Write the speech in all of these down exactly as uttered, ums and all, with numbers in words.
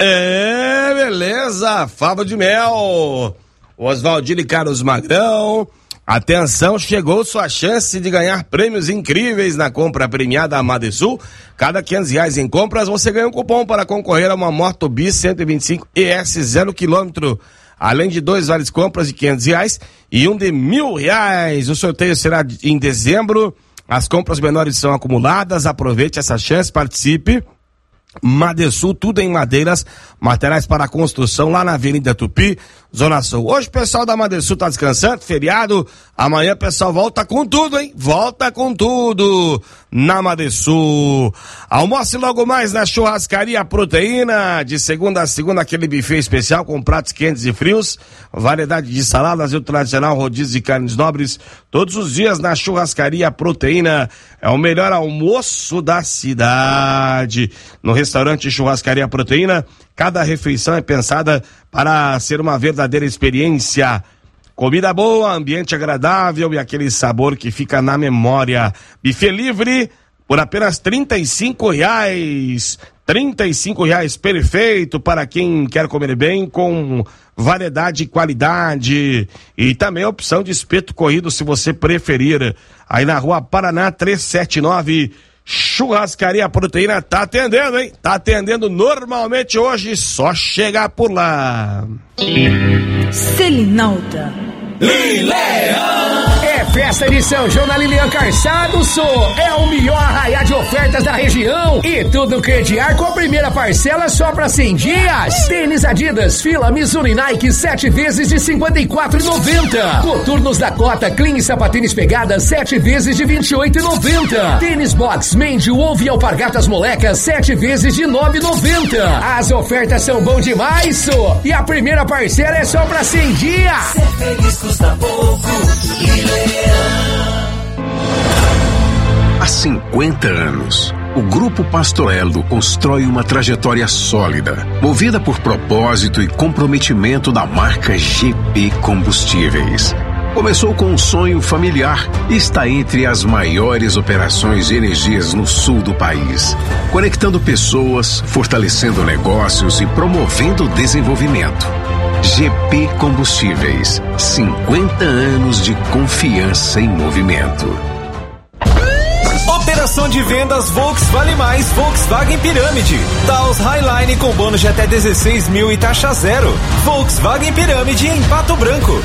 É, beleza, fava de mel. Oswaldinho e Carlos Magrão. Atenção, chegou sua chance de ganhar prêmios incríveis na compra premiada Amadesul. Cada quinhentos reais em compras, você ganha um cupom para concorrer a uma Moto Bis cento e vinte e cinco E S zero quilômetro. Além de dois vales compras de quinhentos reais e um de mil reais. O sorteio será em dezembro. As compras menores são acumuladas. Aproveite essa chance, participe. Madesul, tudo em madeiras, materiais para construção, lá na Avenida Tupi, Zona Sul. Hoje o pessoal da Madesul tá descansando, feriado. Amanhã o pessoal volta com tudo, hein? Volta com tudo na Madesul. Almoce logo mais na Churrascaria Proteína, de segunda a segunda, aquele buffet especial com pratos quentes e frios, variedade de saladas e o tradicional rodízio de carnes nobres, todos os dias na Churrascaria Proteína. É o melhor almoço da cidade. No restaurante Churrascaria Proteína, cada refeição é pensada para ser uma verdadeira experiência. Comida boa, ambiente agradável e aquele sabor que fica na memória. Buffet livre por apenas trinta e cinco reais. trinta e cinco reais, perfeito para quem quer comer bem, com variedade e qualidade. E também a opção de espeto corrido, se você preferir. Aí na Rua Paraná trezentos e setenta e nove, Churrascaria Proteína tá atendendo, hein? Tá atendendo normalmente hoje, só chegar por lá. Selinalta. Lileão! É festa de São João na Lilian Calçados, só é o melhor arraiá de ofertas da região e tudo crediar com a primeira parcela só para cem dias. Tênis Adidas, Fila, Mizuno e Nike, sete vezes de cinquenta e quatro reais e noventa centavos. Coturnos da Cota, Clean e Sapatênis Pegada, sete vezes de vinte e oito reais e noventa centavos. Tênis Box, Mendy, Wolf e Alpargatas Molecas, sete vezes de nove reais e noventa centavos. As ofertas são bom demais, só. E a primeira parcela é só para cem dias. Ser feliz custa pouco. Há cinquenta anos, o Grupo Pastorello constrói uma trajetória sólida, movida por propósito e comprometimento da marca G P Combustíveis. Começou com um sonho familiar e está entre as maiores operações de energias no sul do país, conectando pessoas, fortalecendo negócios e promovendo o desenvolvimento. G P Combustíveis, cinquenta anos de confiança em movimento. Operação de vendas Volks Vale Mais Volkswagen Pirâmide. Taos Highline com bônus de até dezesseis mil e taxa zero. Volkswagen Pirâmide em Pato Branco.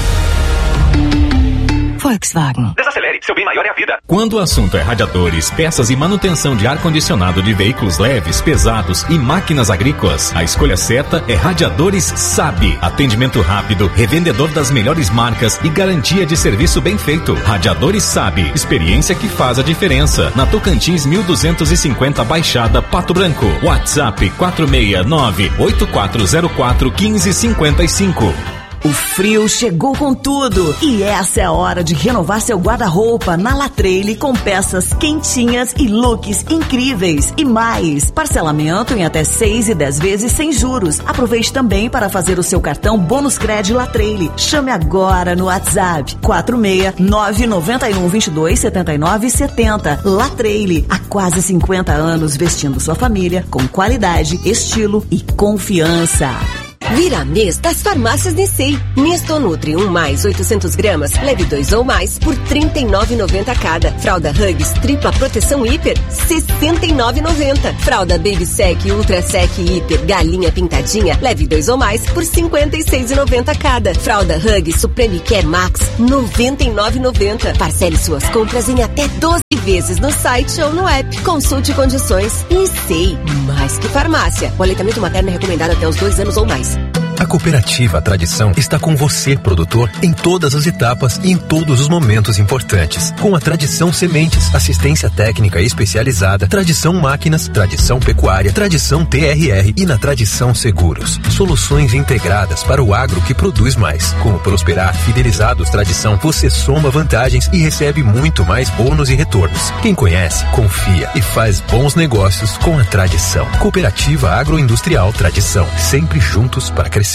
Volkswagen. Desacelere, seu bem maior é a vida. Quando o assunto é radiadores, peças e manutenção de ar-condicionado de veículos leves, pesados e máquinas agrícolas, a escolha certa é Radiadores Sabe. Atendimento rápido, revendedor das melhores marcas e garantia de serviço bem feito. Radiadores Sabe. Experiência que faz a diferença. Na Tocantins mil duzentos e cinquenta Baixada, Pato Branco. WhatsApp quatro seis nove, oito quatro zero quatro, um cinco cinco cinco. O frio chegou com tudo e essa é a hora de renovar seu guarda-roupa na Latreille com peças quentinhas e looks incríveis e mais. Parcelamento em até seis e dez vezes sem juros. Aproveite também para fazer o seu cartão Bônus Cred Latreille. Chame agora no WhatsApp quatro seis nove nove um dois dois sete nove sete zero. Latreille, há quase cinquenta anos vestindo sua família com qualidade, estilo e confiança. Vira mês das farmácias Nissei. Nestonutri um mais oitocentos gramas, leve dois ou mais por trinta e nove reais e noventa centavos cada. Fralda Huggies tripla proteção hiper, sessenta e nove reais e noventa centavos. Fralda Baby Sec Ultra Sec Hiper galinha pintadinha, leve dois ou mais por cinquenta e seis reais e noventa centavos cada. Fralda Huggies Supreme Care Max, noventa e nove reais e noventa centavos. Parcele suas compras em até doze vezes no site ou no app. Consulte condições. Nissei, mais que farmácia. O aleitamento materno é recomendado até os dois anos ou mais. A Cooperativa Tradição está com você, produtor, em todas as etapas e em todos os momentos importantes. Com a Tradição Sementes, assistência técnica especializada, Tradição Máquinas, Tradição Pecuária, Tradição T R R e na Tradição Seguros. Soluções integradas para o agro que produz mais. Com o Prosperar Fidelizados Tradição, você soma vantagens e recebe muito mais bônus e retornos. Quem conhece, confia e faz bons negócios com a Tradição. Cooperativa Agroindustrial Tradição, sempre juntos para crescer.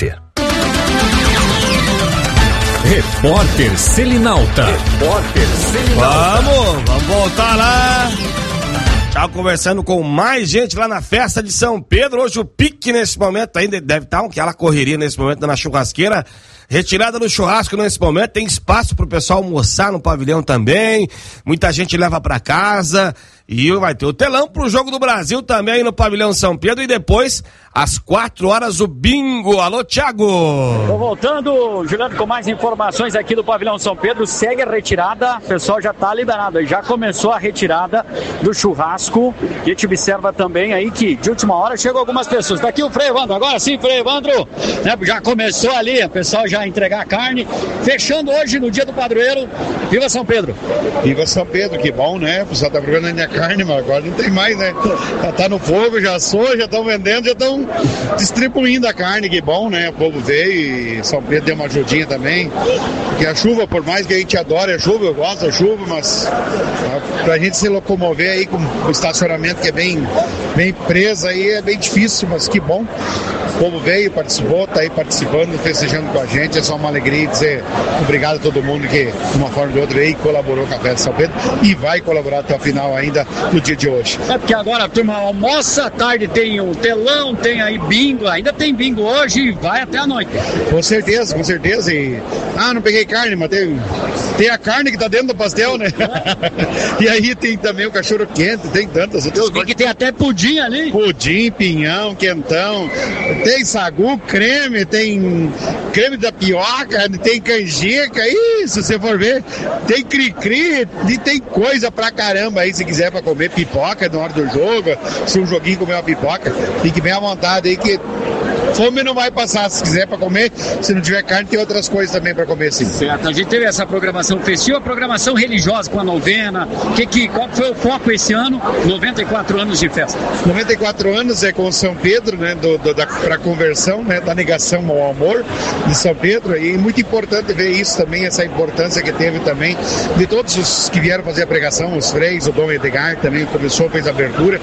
Repórter Selinalta. Repórter Selinalta. Vamos, vamos voltar lá. Tava conversando com mais gente lá na festa de São Pedro. Hoje o pique nesse momento ainda deve estar aquela correria nesse momento na churrasqueira. Retirada do churrasco nesse momento. Tem espaço pro pessoal almoçar no pavilhão também. Muita gente leva pra casa. E vai ter o telão pro Jogo do Brasil também no pavilhão São Pedro. E depois, às quatro horas, o bingo. Alô, Thiago! Tô voltando, Juliano, com mais informações aqui do pavilhão São Pedro. Segue a retirada, o pessoal já tá liberado. Já começou a retirada do churrasco. A gente observa também aí que de última hora chegou algumas pessoas. Tá aqui o Frei Evandro, agora sim, Frei Evandro. Né, já começou ali, o pessoal já entregar a carne. Fechando hoje no dia do padroeiro. Viva São Pedro! Viva São Pedro, que bom, né? O pessoal tá procurando ainda a carne, mas agora não tem mais, né? Já tá no fogo, já assou, já estão vendendo, já estão distribuindo a carne, que bom, né? O povo veio e São Pedro deu uma ajudinha também. Porque a chuva, por mais que a gente adore a chuva, eu gosto da chuva, mas pra gente se locomover aí com o estacionamento que é bem, bem preso aí, é bem difícil, mas que bom. O povo veio, participou, tá aí participando, festejando com a gente. É só uma alegria dizer obrigado a todo mundo que, de uma forma ou de outra, veio e colaborou com a festa de São Pedro e vai colaborar até o final ainda no dia de hoje. É porque agora a turma almoça, à tarde tem um telão, tem aí bingo, ainda tem bingo hoje e vai até a noite. Com certeza, com certeza. E, ah, não peguei carne, mas tem, tem a carne que tá dentro do pastel, né? E aí tem também o cachorro quente, tem tantas. Eu vi que tem até pudim ali. Pudim, pinhão, quentão, tem sagu, creme, tem creme da pioca, tem canjica, e se você for ver, tem cri-cri e tem coisa pra caramba aí, se quiser pra comer pipoca na hora do jogo, se um joguinho comer uma pipoca, fique bem à vontade aí que fome não vai passar, se quiser pra comer, se não tiver carne tem outras coisas também pra comer sim. Certo, a gente teve essa programação festiva, a programação religiosa com a novena, que, que, qual foi o foco esse ano? noventa e quatro anos de festa. noventa e quatro anos é com São Pedro, né, do, do, da, pra conversão, né, da negação ao amor de São Pedro, e muito importante ver isso também, essa importância que teve também de todos os que vieram fazer a pregação, os freis, o Dom Edgar também começou, fez a abertura,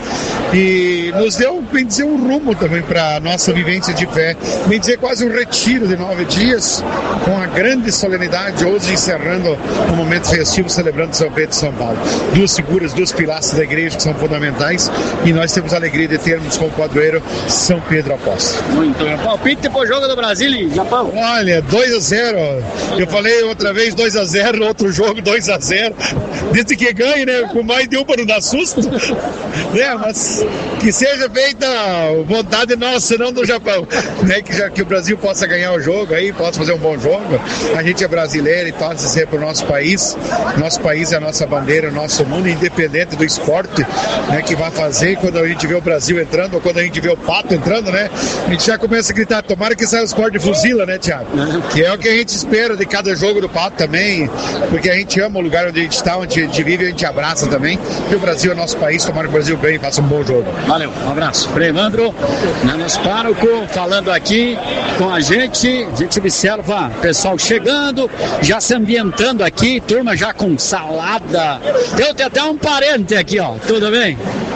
e nos deu, bem dizer, um rumo também pra nossa vivência de fé, bem dizer, quase um retiro de nove dias, com a grande solenidade, hoje encerrando o momento festivo, celebrando São Pedro e São Paulo. Duas figuras, duas pilastras da igreja que são fundamentais, e nós temos a alegria de termos como padroeiro São Pedro Apóstolo. Muito bem. Palpite pro jogo do Brasil e Japão. Olha, dois a zero. Eu falei outra vez dois a zero, outro jogo dois a zero. Desde que ganhe, né? Com mais de um para não dar susto. Né? Mas que seja feita vontade nossa, não do Japão. Né? Que, já, que o Brasil possa ganhar o jogo aí, possa fazer um bom jogo. A gente é brasileiro e torce sempre pro nosso país. Nosso país é a nossa bandeira, o nosso mundo, independente do esporte, né, que vai fazer. Quando a gente vê o Brasil entrando, ou quando a gente vê o Pato entrando, né? A gente já começa a gritar, tomara que saia o esporte de fuzila, né, Thiago? Que é o que a gente espera de cada jogo do Pato também, porque a gente ama o lugar onde a gente está, onde a gente vive, a gente abraça também. E o Brasil é nosso país, tomara que o Brasil ganhe e faça um bom jogo. Valeu, um abraço. Frei Evandro, né, nosso pároco, falando aqui com a gente. A gente observa o pessoal chegando, já se ambientando aqui, turma já com salada. Eu tenho até um parente aqui, ó. Tudo bem?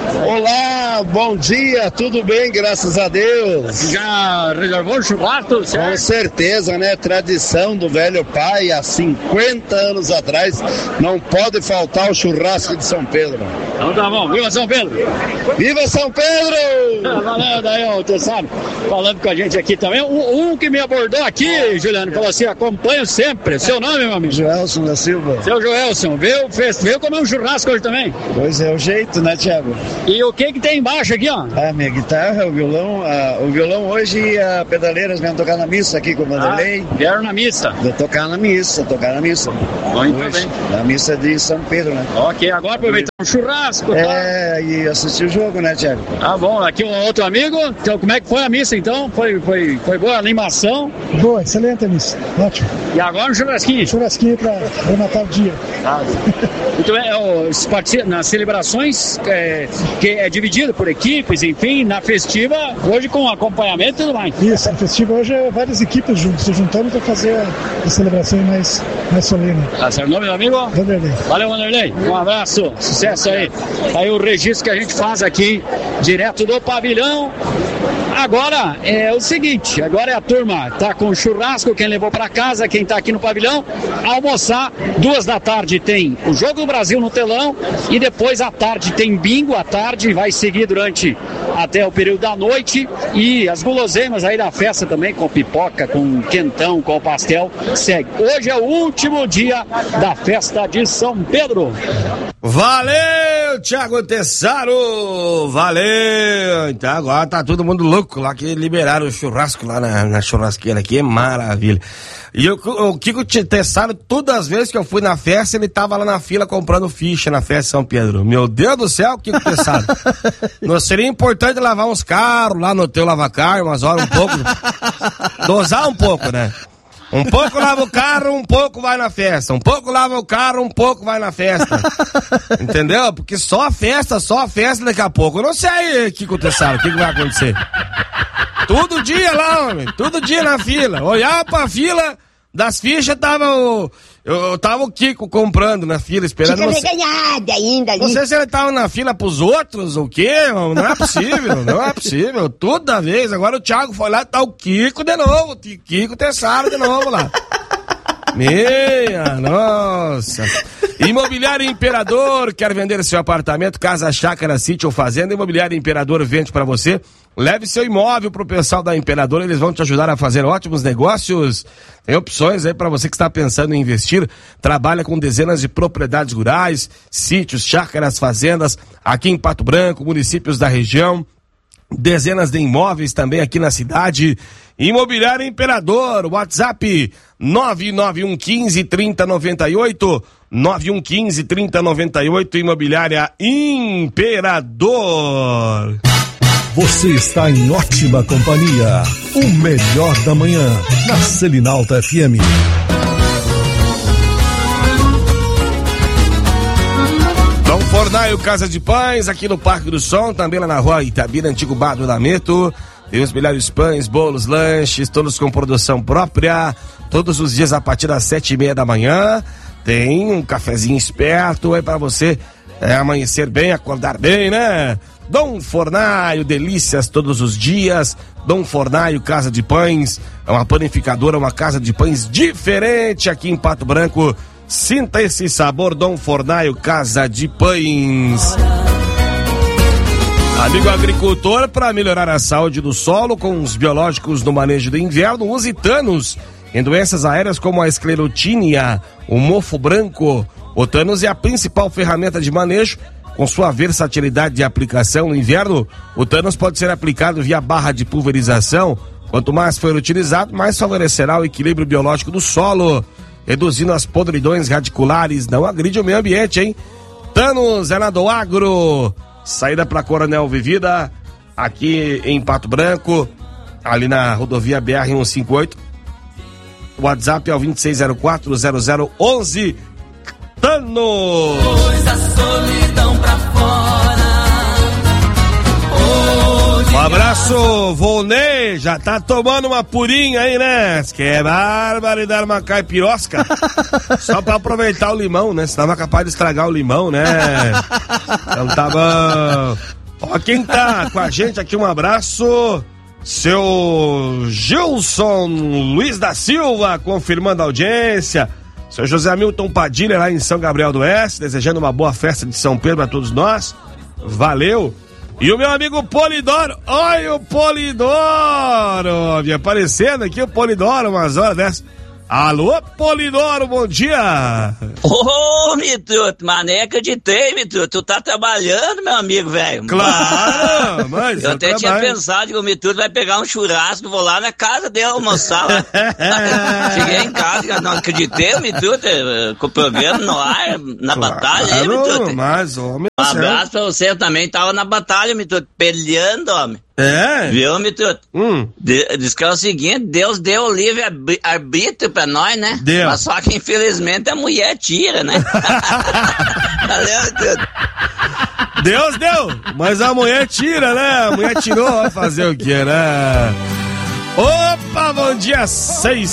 Olá, bom dia, tudo bem, graças a Deus. Já reservou o churrasco? Certo? Com certeza, né? Tradição do velho pai, há cinquenta anos atrás, não pode faltar o churrasco de São Pedro. Então tá bom, viva São Pedro! Viva São Pedro! Valeu, daí, ó, tu sabe, falando com a gente aqui também. Um, um que me abordou aqui, Juliano, falou assim: acompanho sempre. Seu nome, meu amigo? Joelson da Silva. Seu Joelson, veio, fez, veio comer um churrasco hoje também? Pois é, o jeito, né, Thiago? E o que que tem embaixo aqui, ó? A minha guitarra, o violão, a, o violão hoje e a pedaleiras vão tocar na missa aqui com o Vanderlei. Ah, vieram na missa? Vou tocar na missa, tocar na missa. Muito hoje, bem. Na missa de São Pedro, né? Ok, agora aproveitar um churrasco. É, tá? E assistir o jogo, né, Thiago? Tá bom, aqui um outro amigo. Então, como é que foi a missa, então? Foi, foi, foi boa a animação? Boa, excelente a missa, ótimo. E agora um churrasquinho? Churrasquinho pra matar o dia. Ah, muito bem, nas celebrações, é, que é dividido por equipes, enfim, na festiva, hoje com acompanhamento e tudo mais. Isso, na festiva hoje é várias equipes juntas, se juntando para fazer a, a celebração mais, mais solene. Tá certo, nome do amigo? Vanderlei. Valeu, Vanderlei, um abraço, sucesso aí. Aí o registro que a gente faz aqui, direto do pavilhão. agora é o seguinte, agora é a turma, tá com churrasco, quem levou para casa, quem tá aqui no pavilhão, almoçar, duas da tarde tem o Jogo do Brasil no telão e depois à tarde tem bingo, à tarde vai seguir durante até o período da noite e as guloseimas aí da festa também, com pipoca, com quentão, com pastel, segue. Hoje é o último dia da festa de São Pedro. Valeu, Thiago Tessaro! Valeu! Então agora tá todo mundo louco lá, que liberaram o churrasco lá na, na churrasqueira aqui, é maravilha. E eu, o Kiko Tessaro, todas as vezes que eu fui na festa, ele tava lá na fila comprando ficha na festa de São Pedro. Meu Deus do céu, Kiko Tessaro. Não seria importante lavar uns carros lá no teu lavacar, umas horas um pouco, dosar um pouco, né? Um pouco lava o carro, um pouco vai na festa. Um pouco lava o carro, um pouco vai na festa. Entendeu? Porque só a festa, só a festa daqui a pouco. Eu não sei, Kiko Tessaro, o que, que vai acontecer. Todo dia lá, homem. Todo dia na fila. Olhava pra fila das fichas, tava o... Eu tava o Kiko comprando na fila, esperando... Fica você... reganhada ainda ali. Não sei se ele tava na fila pros outros ou o quê, não é possível, não é possível. Toda vez, agora o Thiago foi lá e tá o Kiko de novo, o Kiko Tessaro de novo lá. Meia, nossa. Imobiliário Imperador, quer vender seu apartamento, casa, chácara, sítio ou fazenda? Imobiliário Imperador vende pra você. Leve seu imóvel pro pessoal da Imperador, eles vão te ajudar a fazer ótimos negócios. Tem opções aí para você que está pensando em investir. Trabalha com dezenas de propriedades rurais, sítios, chácaras, fazendas, aqui em Pato Branco, municípios da região. Dezenas de imóveis também aqui na cidade. Imobiliário Imperador, WhatsApp nove nove um um cinco, três zero nove oito, nove um um cinco, três zero nove oito, Imobiliária Imperador. Você está em ótima companhia. O melhor da manhã, na Selinalta F M. Dom Fornaio Casa de Pães, aqui no Parque do Som, também lá na rua Itabira, antigo bar do Lameto. Tem os melhores pães, bolos, lanches, todos com produção própria, todos os dias a partir das sete e meia da manhã. Tem um cafezinho esperto aí para você é, amanhecer bem, acordar bem, né? Dom Fornaio, delícias todos os dias. Dom Fornaio Casa de Pães, é uma panificadora, uma casa de pães diferente aqui em Pato Branco. Sinta esse sabor, Dom Fornaio Casa de Pães. Amigo agricultor, para melhorar a saúde do solo com os biológicos no manejo do inverno, use Thanos em doenças aéreas como a esclerotínia, o mofo branco. O Thanos é a principal ferramenta de manejo. Com sua versatilidade de aplicação no inverno, o Thanos pode ser aplicado via barra de pulverização. Quanto mais for utilizado, mais favorecerá o equilíbrio biológico do solo, reduzindo as podridões radiculares. Não agride o meio ambiente, hein? Thanos é na do Agro. Saída para Coronel Vivida, aqui em Pato Branco, ali na rodovia B R cento e cinquenta e oito. O WhatsApp é o vinte e seis zero quatro, zero zero onze. Thanos! Pois a solidão pra fora. Um abraço, Volney, já tá tomando uma purinha aí, né? Que é barbaridade, uma caipirosca. Só pra aproveitar o limão, né? Senão é capaz de estragar o limão, né? Então tá bom. Ó, quem tá com a gente aqui, um abraço. Seu Gilson Luiz da Silva, confirmando a audiência. Seu José Hamilton Padilha, lá em São Gabriel do Oeste, desejando uma boa festa de São Pedro a todos nós. Valeu. E o meu amigo Polidoro, oi o Polidoro, me aparecendo aqui o Polidoro umas horas dessas. Alô, Polidoro, bom dia! Ô, oh, Mituto, mas nem acreditei, Mituto, tu tá trabalhando, meu amigo, velho. Claro, mas eu, eu até trabalho. tinha pensado que o Mituto vai pegar um churrasco, vou lá na casa dele almoçar lá. Cheguei em casa, não acreditei, o Mituto, com o programa no ar, na claro, batalha, hein, Mituto? Mas, homem, um abraço pra você, eu também tava na batalha, Mituto, peleando, homem. É? Viu, Mituto? Hum. Diz que é o seguinte, Deus deu o livre arbítrio pra nós, né? Deu. Mas só que infelizmente a mulher tira, né? Valeu, Mituto. Deus deu, mas a mulher tira, né? A mulher tirou, vai fazer o quê, né? Opa, bom dia, seis